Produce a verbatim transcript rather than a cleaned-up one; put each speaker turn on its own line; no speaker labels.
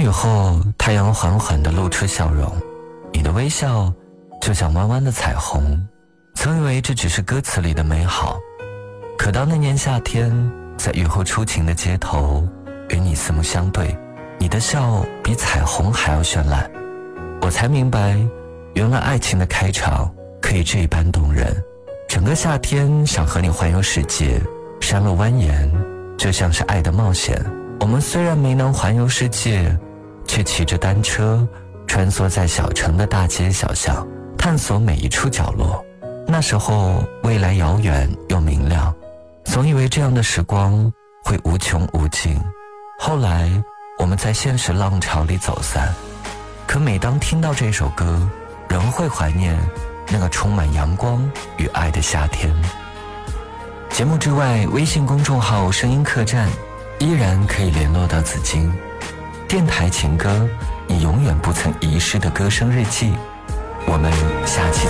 雨后，太阳缓缓地露出笑容，你的微笑就像弯弯的彩虹。曾以为这只是歌词里的美好，可当那年夏天，在雨后初晴的街头，与你四目相对，你的笑比彩虹还要绚烂，我才明白，原来爱情的开场可以这般动人。整个夏天想和你环游世界，山路蜿蜒，就像是爱的冒险。我们虽然没能环游世界，却骑着单车穿梭在小城的大街小巷，探索每一处角落。那时候未来遥远又明亮，总以为这样的时光会无穷无尽。后来我们在现实浪潮里走散，可每当听到这首歌，仍会怀念那个充满阳光与爱的夏天。节目之外，微信公众号声音客栈依然可以联络到紫金。电台情歌，你永远不曾遗失的歌声日记。我们下期